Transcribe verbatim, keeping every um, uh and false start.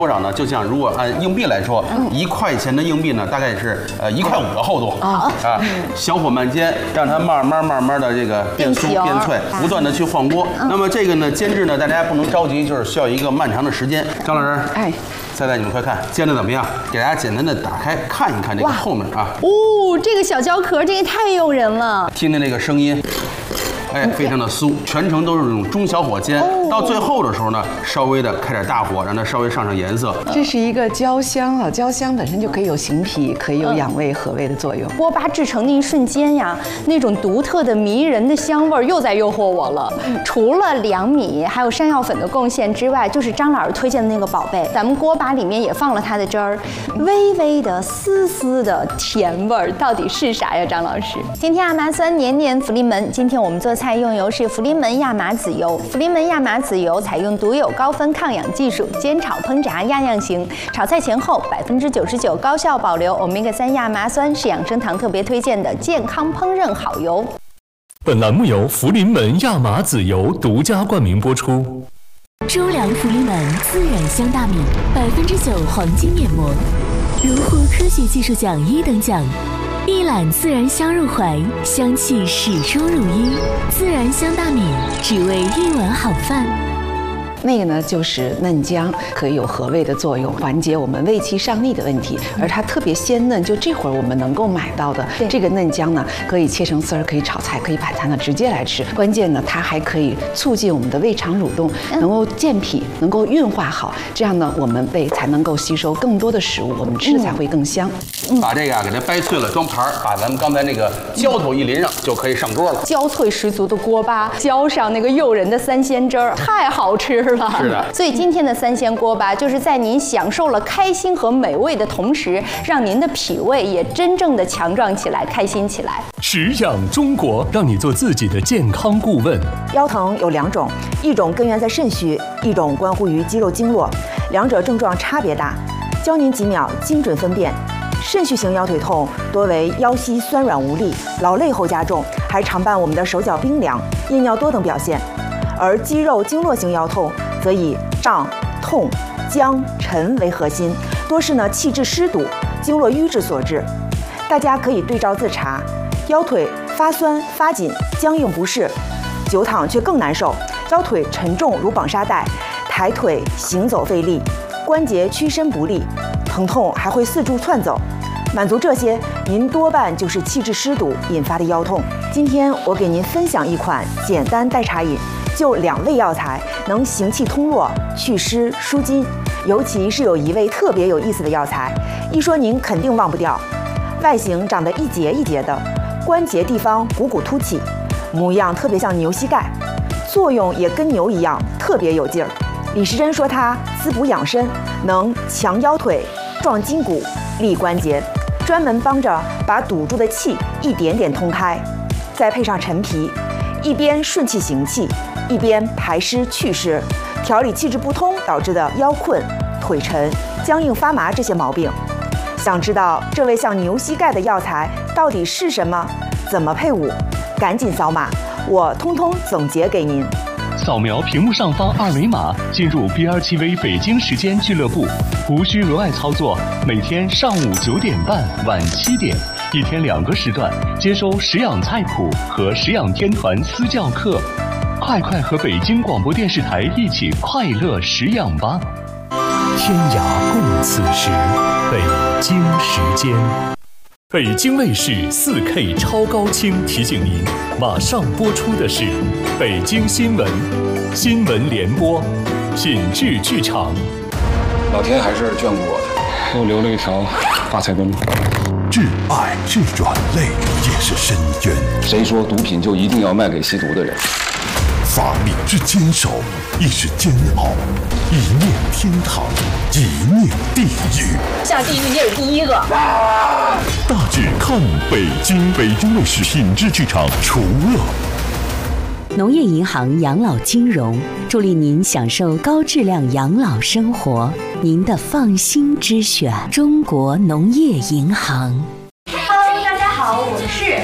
多少呢？就像如果按硬币来说，一块钱的硬币呢，大概是呃一块五的厚度啊啊，小火慢煎，让它慢慢慢慢的这个变酥变脆，不断的去换锅。那么这个呢，煎制呢，大家不能着急，就是需要一个漫长的时间。张老师，哎，菜菜你们快看，煎的怎么样？给大家简单的打开看一看这个后面啊。 哦，这个小胶壳，这个太诱人了。 听听这个声音。哎，非常的酥，全程都是这种中小火煎，哦、到最后的时候呢，稍微的开点大火，让它稍微上上颜色。 这是一个焦香啊，焦香本身就可以有形体，可以有养胃和胃的作用。 锅巴制成的一瞬间呀，那种独特的迷人的香味儿又在诱惑我了。除了凉米还有山药粉的贡献之外，就是张老师推荐的那个宝贝，咱们锅巴里面也放了它的汁儿，微微的丝丝的甜味儿，到底是啥呀，张老师？今天亚麻酸年年福临门，今天我们做菜用油是福临门亚麻籽油。福临门亚麻籽油采用独有高分抗氧技术，煎炒烹炸样样行。炒菜前后百分之九十九高效保留欧米伽三亚麻酸，是养生堂特别推荐的健康烹饪好油。 本栏目由福临门亚麻籽油独家冠名播出。 周良福临门自然香大米，百分之九黄金面膜，荣获科学技术奖一等奖。一揽自然香入怀，香气始终如一。自然香大米，只为一碗好饭。 那个呢，就是嫩姜，可以有和胃的作用，缓解我们胃气上逆的问题。而它特别鲜嫩，就这会儿我们能够买到的这个嫩姜呢，可以切成丝儿，可以炒菜，可以摆摊的直接来吃。关键呢，它还可以促进我们的胃肠蠕动，能够健脾，能够运化好。这样呢，我们胃才能够吸收更多的食物，我们吃的才会更香。 把这个啊给它掰脆了，装盘儿，把咱们刚才那个浇头一淋上，就可以上桌了。 焦脆十足的锅巴，浇上那个诱人的三鲜汁儿，太好吃了。 是的， 所以今天的三鲜锅巴，就是在您享受了开心和美味的同时，让您的脾胃也真正的强壮起来，开心起来。 食养中国，让你做自己的健康顾问。 腰疼有两种，一种根源在肾虚，一种关乎于肌肉经络，两者症状差别大。教您几秒精准分辨。肾虚型腰腿痛多为腰膝酸软无力，劳累后加重，还常伴我们的手脚冰凉、夜尿多等表现。而肌肉经络型腰痛则以胀、痛、僵、沉为核心，多是呢气滞湿堵、经络瘀滞所致。大家可以对照自查，腰腿发酸、发紧、僵硬不适，久躺却更难受，腰腿沉重如绑沙袋，抬腿行走费力，关节屈伸不利，疼痛还会四处窜走。满足这些，您多半就是气滞湿堵引发的腰痛。今天我给您分享一款简单代茶饮，就两味药材，能行气通络、祛湿舒筋。尤其是有一味特别有意思的药材，一说您肯定忘不掉。外形长得一节一节的，关节地方鼓鼓凸起，模样特别像牛膝盖，作用也跟牛一样，特别有劲儿。李时珍说它滋补养生，能强腰腿、壮筋骨、利关节，专门帮着把堵住的气一点点通开。再配上陈皮，一边顺气行气，一边排湿祛湿，调理气滞不通导致的腰困、腿沉、僵硬发麻这些毛病。想知道这位像牛膝盖的药材到底是什么，怎么配伍？赶紧扫码，我通通总结给您。 扫描屏幕上方二维码，进入 B R T V 北京时间俱乐部，无需额外操作。每天上午九点半、晚七点，一天两个时段，接收食养菜谱和食养天团私教课。快快和北京广播电视台一起快乐食养吧！ 天涯共此时，北京时间。 北京卫视 四K 超高清提醒您，马上播出的是北京新闻新闻联播品质剧场。 老天还是眷顾我的，给我留了一条发财的路。 挚爱是软肋，也是深渊。 谁说毒品就一定要卖给吸毒的人？ 法理之坚守，亦是煎熬。一念天堂，一念地狱。 下地狱你也是第一个。 大致看北京，北京卫视品质剧场除了。 农业银行养老金融，助力您享受高质量养老生活，您的放心之选，中国农业银行。 Hello， 大家好，我是